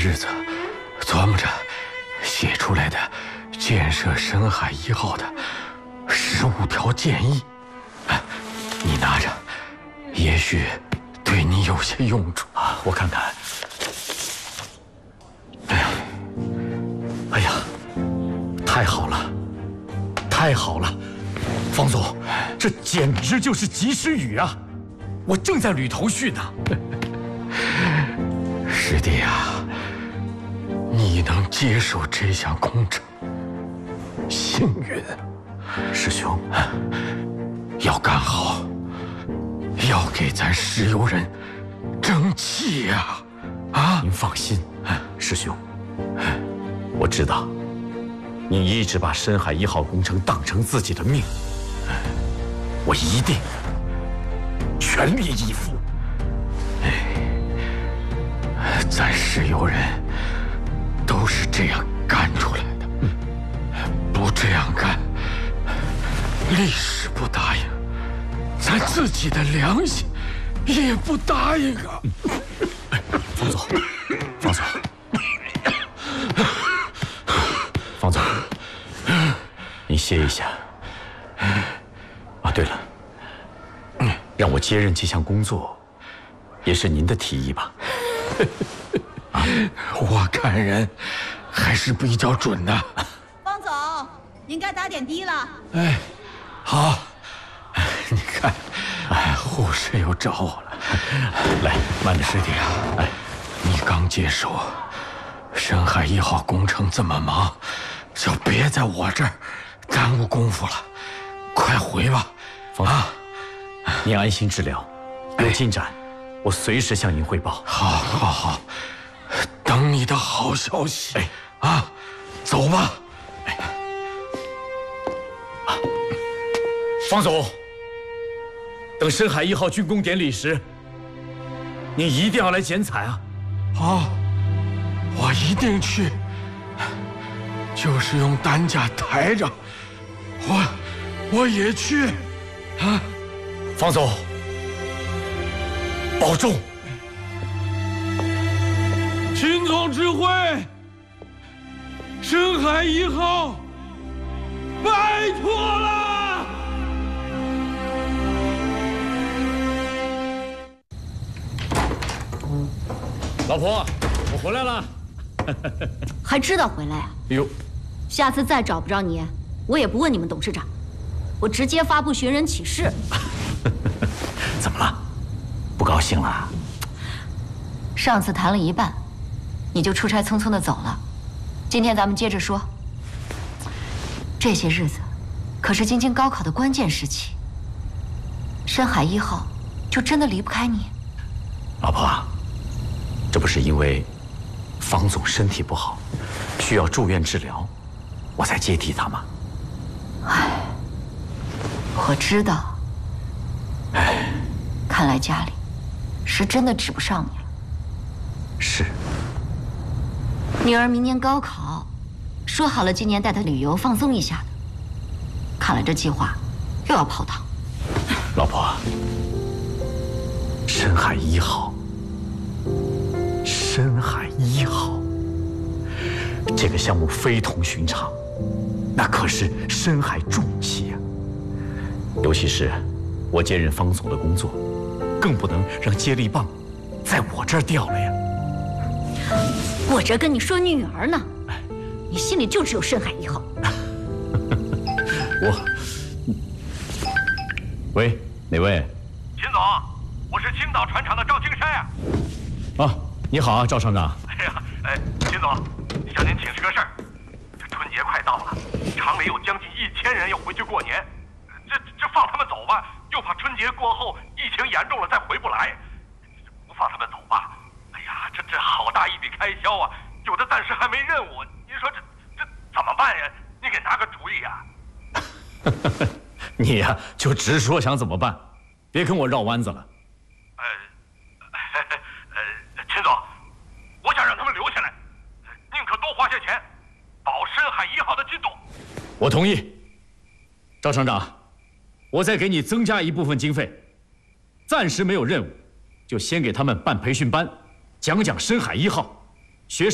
日子琢磨着写出来的建设深海1号的15条建议，你拿着，也许对你有些用处啊。我看看。哎呀，太好了，太好了，方总，这简直就是及时雨啊！我正在捋头绪呢。 师弟啊，你能接手这项工程，幸运。 师兄， 要干好，要给咱石油人争气呀！啊， 您放心，师兄，我知道，你一直把深海1号工程当成自己的命，我一定全力以赴。 咱石油人都是这样干出来的，不这样干，历史不答应，咱自己的良心也不答应啊！ 方总，方总，方总，你歇一下。啊，对了，让我接任这项工作，也是您的提议吧？ 我看人还是比较准的。 方总，您该打点滴了。 哎，好。你看，护士又找我了。 来，慢点， 师弟啊，你刚接手，深海1号工程这么忙，就别在我这儿耽误功夫了。快回吧， 方总，您安心治疗，有进展，我随时向您汇报。 好，好，好，等你的好消息。啊，走吧。 方总，等深海1号竣工典礼时，您一定要来剪彩啊！ 好，我一定去。就是用担架抬着，我也去。啊， 方总，保重。 秦总指挥，深海1号，拜托了。 老婆，我回来了。 还知道回来啊？ 哟， 下次再找不着你，我也不问你们董事长，我直接发布寻人启事。 怎么了？不高兴了？ 上次谈了一半，你就出差匆匆的走了。今天咱们接着说。这些日子可是京津高考的关键时期，深海1号就真的离不开你？ 老婆，这不是因为方总身体不好，需要住院治疗，我才接替他吗？ 唉，我知道。 唉， 看来家里是真的指不上你了。 是。 女儿明年高考，说好了今年带她旅游放松一下的，看来这计划又要泡汤。 老婆，深海1号，深海1号，这个项目非同寻常，那可是深海重器啊！尤其是我接任方总的工作，更不能让接力棒在我这儿掉了呀。 我这跟你说女儿呢，你心里就只有深海1号。 喂，哪位？ 秦总，我是青岛船厂的赵青山呀。 啊，你好啊，赵厂长。 哎呀，秦总，向您请示个事儿。这春节快到了，厂里有将近1000人要回去过年，这放他们走吧，又怕春节过后疫情严重了再回不来，不放他们走吧。哎呀，这好大一笔开销啊，有的暂时还没任务，您说这怎么办呀？您给拿个主意呀。 你呀，就直说想怎么办，别跟我绕弯子了。 秦总，我想让他们留下来，宁可多花些钱，保深海1号的进度。 我同意。赵厂长，我再给你增加一部分经费，暂时没有任务，就先给他们办培训班，讲讲深海1号。